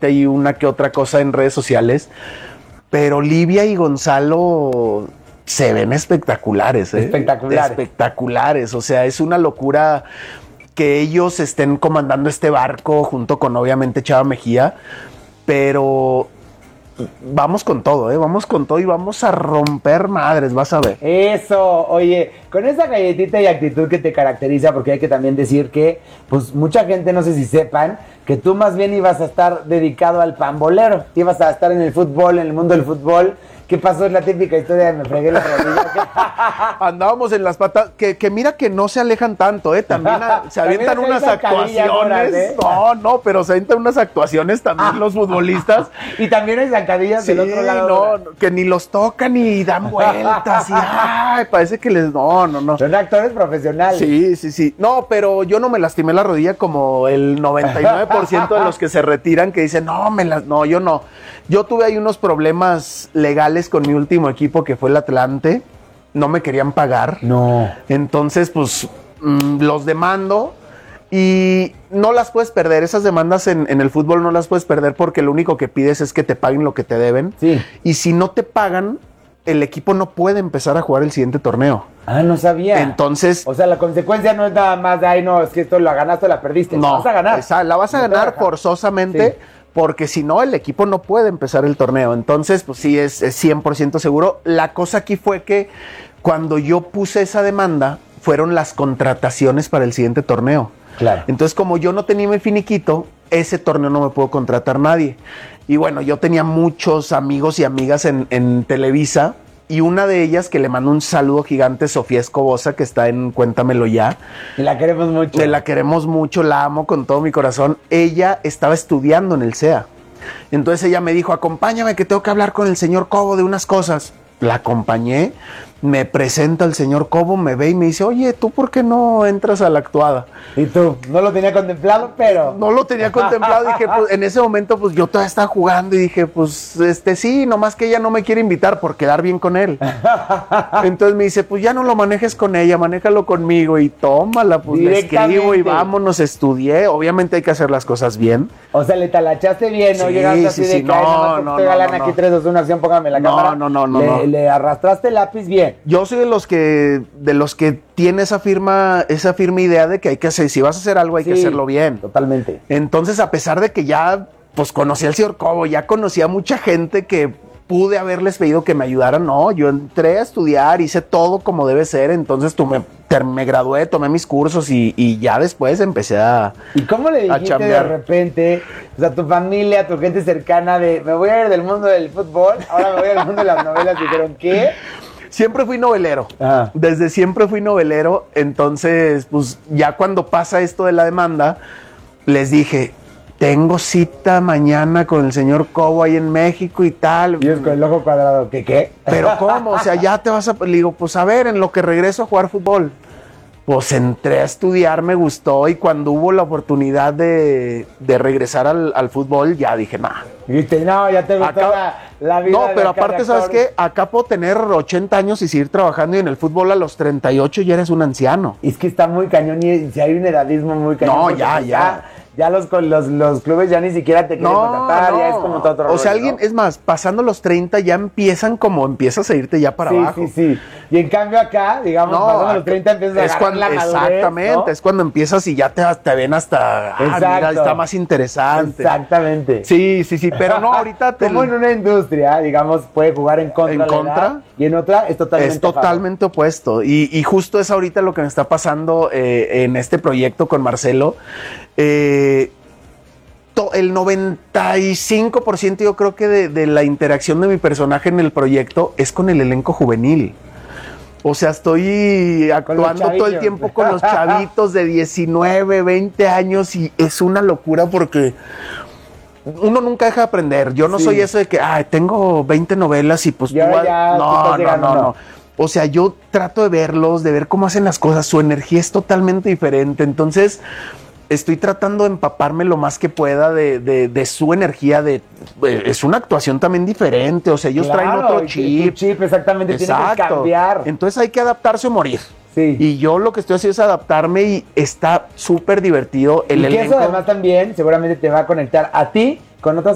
repite ahí una que otra cosa en redes sociales, pero Livia y Gonzalo se ven espectaculares, ¿eh? Espectaculares, o sea, es una locura que ellos estén comandando este barco junto con obviamente Chava Mejía, pero vamos con todo, vamos con todo y vamos a romper madres, vas a ver. Eso, oye, con esa galletita y actitud que te caracteriza, porque hay que también decir que, pues mucha gente, no sé si sepan, que tú más bien ibas a estar dedicado al pambolero, ibas a estar en el fútbol, en el mundo del fútbol. ¿Qué pasó? Es la típica historia de me fregué la rodilla. Andábamos en las patas, que mira que no se alejan tanto, también se avientan unas actuaciones. No, pero se avientan unas actuaciones también los futbolistas. Y también hay zancadillas del otro lado. No, que ni los tocan y dan vueltas y ay, parece que les... No. Son actores profesionales. Sí. No, pero yo no me lastimé la rodilla como el 99% de los que se retiran que dicen, no, yo no. Yo tuve ahí unos problemas legales con mi último equipo que fue el Atlante. No me querían pagar. No. Entonces, pues, los demando y no las puedes perder. Esas demandas en el fútbol no las puedes perder porque lo único que pides es que te paguen lo que te deben. Sí. Y si no te pagan, el equipo no puede empezar a jugar el siguiente torneo. Ah, no sabía. Entonces... O sea, la consecuencia no es nada más de, no, es que esto la ganaste o la perdiste. No, la vas a ganar. La vas a ganar forzosamente. Sí. Porque si no, el equipo no puede empezar el torneo. Entonces, pues sí, es 100% seguro. La cosa aquí fue que cuando yo puse esa demanda, fueron las contrataciones para el siguiente torneo. Claro. Entonces, como yo no tenía mi finiquito, ese torneo no me pudo contratar nadie. Y bueno, yo tenía muchos amigos y amigas en Televisa. Y una de ellas, que le mando un saludo gigante, Sofía Escobosa, que está en Cuéntamelo Ya. Y la queremos mucho. La queremos mucho, la amo con todo mi corazón. Ella estaba estudiando en el CEA. Entonces ella me dijo, acompáñame que tengo que hablar con el señor Cobo de unas cosas. La acompañé, me presenta el señor Cobo, me ve y me dice, oye, ¿tú por qué no entras a la actuada? Y tú, no lo tenía contemplado, pero... No lo tenía contemplado, dije, pues en ese momento, pues yo todavía estaba jugando y dije, pues sí, nomás que ella no me quiere invitar por quedar bien con él. Entonces me dice, pues ya no lo manejes con ella, manéjalo conmigo y tómala, pues le escribo y vámonos, estudié. Obviamente hay que hacer las cosas bien. O sea, le talachaste bien, ¿no? Sí, Llegaste así de que, no, aquí 3, 2, 1, acción, póngame la cámara. No. Le arrastraste el lápiz bien. Yo soy de los que tiene esa firme idea de que hay que hacer, si vas a hacer algo hay que hacerlo bien. Totalmente. Entonces, a pesar de que ya, pues conocí al señor Cobo, ya conocí a mucha gente que pude haberles pedido que me ayudaran, no, yo entré a estudiar, hice todo como debe ser, entonces me gradué, tomé mis cursos y ya después empecé a ¿Y cómo le dijiste de repente, o sea, tu familia, tu gente cercana de, me voy a ir del mundo del fútbol, ahora me voy al mundo de las novelas, dijeron, ¿qué? Siempre fui novelero, desde siempre fui novelero, entonces, pues ya cuando pasa esto de la demanda, les dije, tengo cita mañana con el señor Cobo ahí en México y tal. Y es con el ojo cuadrado, ¿qué? Pero ¿cómo? O sea, ya te vas a... Le digo, pues a ver, en lo que regreso a jugar fútbol. Pues entré a estudiar, me gustó y cuando hubo la oportunidad de regresar al fútbol, ya dije, nah. Dijiste, no, ya te gustó la vida. No, pero aparte, ¿sabes qué? Acá puedo tener 80 años y seguir trabajando y en el fútbol a los 38 ya eres un anciano. Es que está muy cañón y si hay un edadismo muy cañón. No, ya. Ya los clubes ya ni siquiera te quieren contratar, ya es como todo otro rollo, sea, alguien, ¿no? Es más, pasando los 30 ya empiezas a irte ya para abajo. Sí. Y en cambio acá, digamos, pasando los 30 empiezas a agarrar la madurez, exactamente, ¿no? Es cuando empiezas y ya te ven hasta, mira, está más interesante. Exactamente. Sí, pero no, ahorita... Como en una industria, digamos, puede jugar en contra. ¿En contra? Y en otra es totalmente opuesto. Y justo es ahorita lo que me está pasando en este proyecto con Marcelo. El 95% yo creo que de la interacción de mi personaje en el proyecto es con el elenco juvenil. O sea, estoy actuando todo el tiempo con los chavitos de 19, 20 años y es una locura porque uno nunca deja de aprender. Yo no soy eso de que, tengo 20 novelas y pues tú... No. O sea, yo trato de verlos, de ver cómo hacen las cosas. Su energía es totalmente diferente. Entonces... estoy tratando de empaparme lo más que pueda de su energía, es una actuación también diferente, o sea, ellos traen otro chip. Tu chip, exactamente, tiene que cambiar. Entonces hay que adaptarse o morir. Sí. Y yo lo que estoy haciendo es adaptarme y está súper divertido. Y que eso además también seguramente te va a conectar a ti con otras